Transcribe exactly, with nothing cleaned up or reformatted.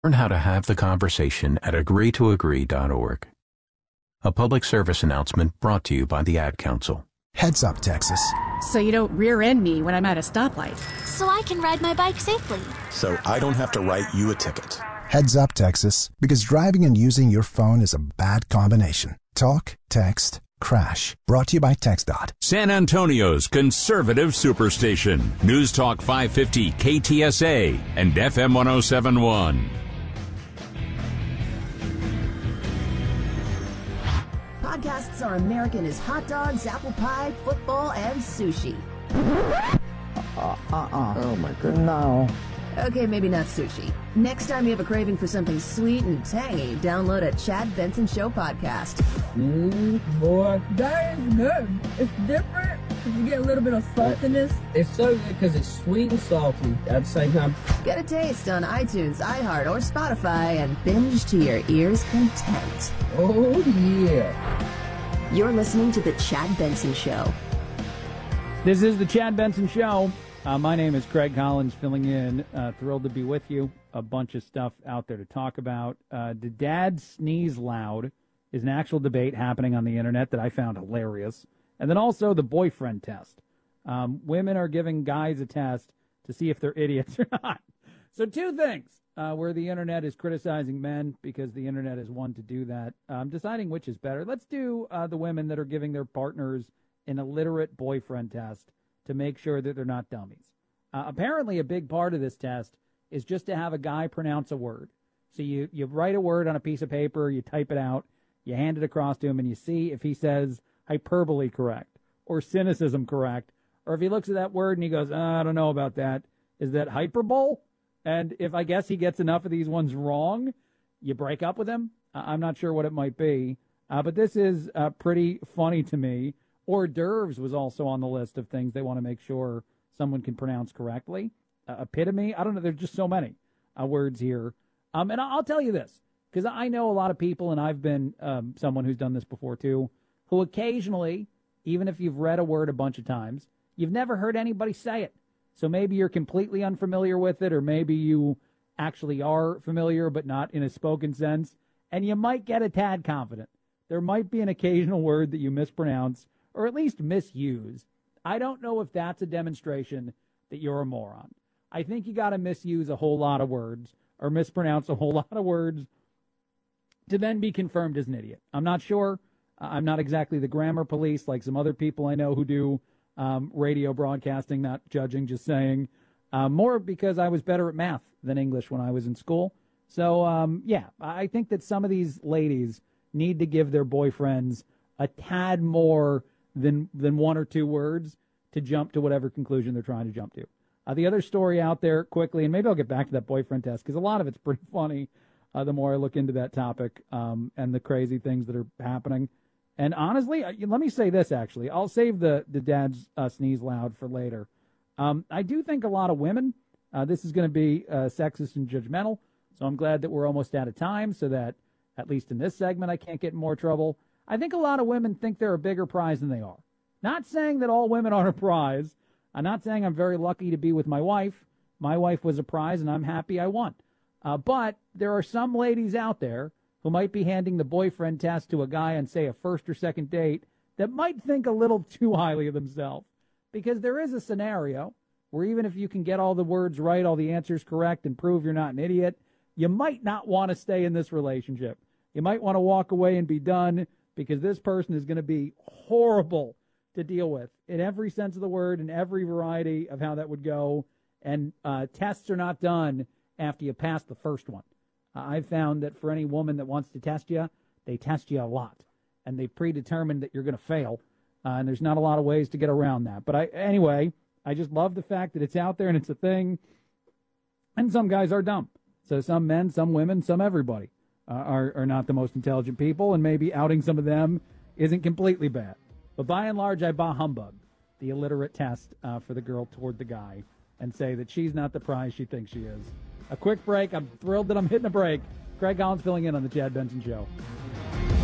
Learn how to have the conversation at agree to agree dot org. A public service announcement brought to you by the Ad Council. Heads up, Texas. So you don't rear end me when I'm at a stoplight. So I can ride my bike safely. So I don't have to write you a ticket. Heads up, Texas, because driving and using your phone is a bad combination. Talk, text, crash. Brought to you by TxDOT. San Antonio's conservative superstation. News Talk five fifty K T S A and F M one oh seven point one. Podcasts are American as hot dogs, apple pie, football, and sushi. Uh, uh-uh. Oh, my goodness. No. Okay, maybe not sushi. Next time you have a craving for something sweet and tangy, download a Chad Benson Show podcast. Mmm, boy, that is good. It's different because you get a little bit of saltiness. It's so good because it's sweet and salty at the same time. Get a taste on iTunes, iHeart, or Spotify and binge to your ears' content. Oh, yeah. You're listening to The Chad Benson Show. This is The Chad Benson Show. Uh, my name is Craig Collins, filling in. Uh, thrilled to be with you. A bunch of stuff out there to talk about. Uh, did dad sneeze loud is an actual debate happening on the internet that I found hilarious. And then also the boyfriend test. Um, women are giving guys a test to see if they're idiots or not. So two things uh, where the internet is criticizing men because the internet is one to do that. I'm deciding which is better. Let's do uh, the women that are giving their partners an illiterate boyfriend test to make sure that they're not dummies. Uh, apparently, a big part of this test is just to have a guy pronounce a word. So you, you write a word on a piece of paper, you type it out, you hand it across to him, and you see if he says hyperbole correct or cynicism correct, or if he looks at that word and he goes, uh, I don't know about that. Is that hyperbole? And if I guess he gets enough of these ones wrong, you break up with him. Uh, I'm not sure what it might be, uh, but this is uh, pretty funny to me. Hors d'oeuvres was also on the list of things they want to make sure someone can pronounce correctly. Uh, epitome, I don't know, there's just so many uh, words here. Um, and I'll tell you this, because I know a lot of people, and I've been um, someone who's done this before too, who occasionally, even if you've read a word a bunch of times, you've never heard anybody say it. So maybe you're completely unfamiliar with it, or maybe you actually are familiar, but not in a spoken sense, and you might get a tad confident. There might be an occasional word that you mispronounce, or at least misuse. I don't know if that's a demonstration that you're a moron. I think you got to misuse a whole lot of words or mispronounce a whole lot of words to then be confirmed as an idiot. I'm not sure. I'm not exactly the grammar police like some other people I know who do um, radio broadcasting, not judging, just saying. Uh, more because I was better at math than English when I was in school. So, um, yeah, I think that some of these ladies need to give their boyfriends a tad more than than one or two words to jump to whatever conclusion they're trying to jump to. Uh, the other story out there quickly, and maybe I'll get back to that boyfriend test because a lot of it's pretty funny uh, the more I look into that topic um, and the crazy things that are happening. And honestly, uh, let me say this, actually. I'll save the, the dad's uh, sneeze loud for later. Um, I do think a lot of women, uh, this is going to be uh, sexist and judgmental, so I'm glad that we're almost out of time so that, at least in this segment, I can't get in more trouble. I think a lot of women think they're a bigger prize than they are. Not saying that all women are a prize. I'm not saying I'm very lucky to be with my wife. My wife was a prize, and I'm happy I won. Uh, but there are some ladies out there who might be handing the boyfriend test to a guy on, say, a first or second date that might think a little too highly of themselves. Because there is a scenario where even if you can get all the words right, all the answers correct, and prove you're not an idiot, you might not want to stay in this relationship. You might want to walk away and be done, because this person is going to be horrible to deal with in every sense of the word, in every variety of how that would go. And uh, tests are not done after you pass the first one. Uh, I've found that for any woman that wants to test you, they test you a lot. And they predetermine that you're going to fail. Uh, and there's not a lot of ways to get around that. But I, anyway, I just love the fact that it's out there and it's a thing. And some guys are dumb. So some men, some women, some everybody. Uh, are, are not the most intelligent people, and maybe outing some of them isn't completely bad. But by and large, I bah humbug the illiterate test uh, for the girl toward the guy and say that she's not the prize she thinks she is. A quick break. I'm thrilled that I'm hitting a break. Craig Collins filling in on the Chad Benson Show.